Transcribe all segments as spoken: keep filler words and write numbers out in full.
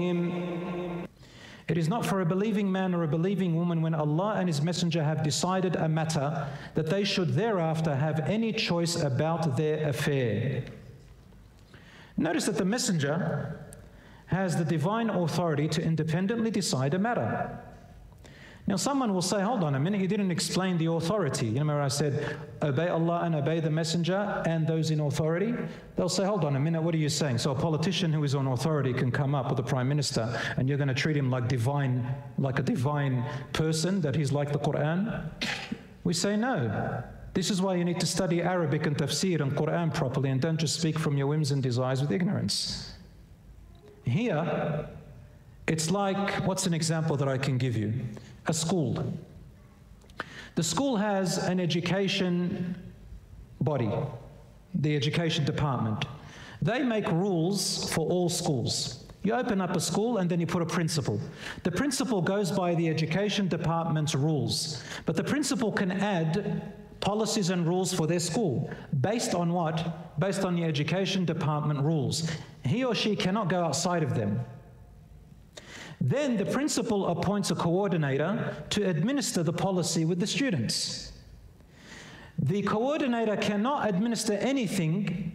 It is not for a believing man or a believing woman when Allah and His Messenger have decided a matter that they should thereafter have any choice about their affair. Notice that the Messenger has the divine authority to independently decide a matter. Now someone will say, hold on a minute, you didn't explain the authority. You remember I said, obey Allah and obey the Messenger and those in authority? They'll say, hold on a minute, what are you saying? So a politician who is on authority can come up with the Prime Minister and you're going to treat him like divine, like a divine person, that he's like the Quran? We say no. This is why you need to study Arabic and tafsir and Quran properly, and don't just speak from your whims and desires with ignorance. Here, it's like, what's an example that I can give you? A school. The school has an education body, the education department. They make rules for all schools. You open up a school and then you put a principal. The principal goes by the education department's rules, but the principal can add policies and rules for their school. Based on what? Based on the education department rules. He or she cannot go outside of them. Then the principal appoints a coordinator to administer the policy with the students. The coordinator cannot administer anything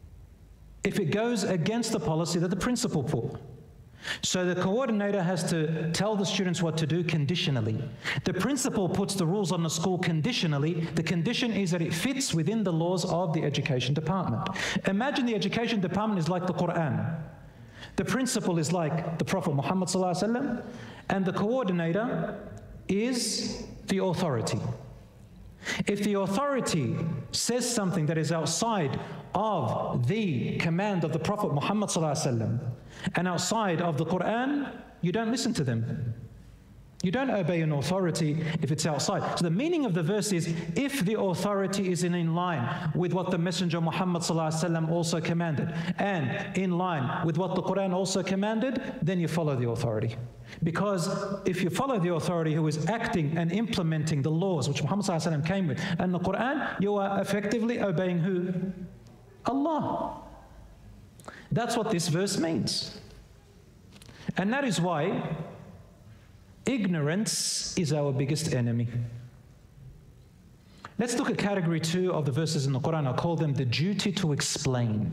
if it goes against the policy that the principal put. So the coordinator has to tell the students what to do conditionally. The principal puts the rules on the school conditionally. The condition is that it fits within the laws of the education department. Imagine the education department is like the Quran. The principal is like the Prophet Muhammad sallallahu alaihi wasallam, and the coordinator is the authority. If the authority says something that is outside of the command of the Prophet Muhammad sallallahu alaihi wasallam and outside of the Quran, you don't listen to them. You don't obey an authority if it's outside. So the meaning of the verse is, if the authority is in, in line with what the Messenger Muhammad sallallahu alaihi wasallam also commanded, and in line with what the Quran also commanded, then you follow the authority. Because if you follow the authority who is acting and implementing the laws which Muhammad sallallahu alaihi wasallam came with, and the Quran, you are effectively obeying who? Allah. That's what this verse means. And that is why ignorance is our biggest enemy. Let's look at category two of the verses in the Quran. I call them the duty to explain.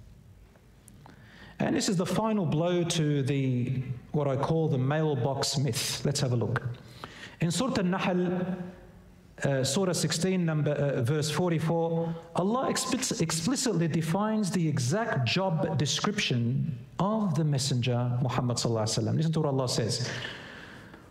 And this is the final blow to the, what I call the mailbox myth. Let's have a look. In Surah An-Nahl, uh, Surah sixteen, number, uh, verse forty-four, Allah explic explicitly defines the exact job description of the Messenger Muhammad sallallahu alaihi wasallam. Listen to what Allah says.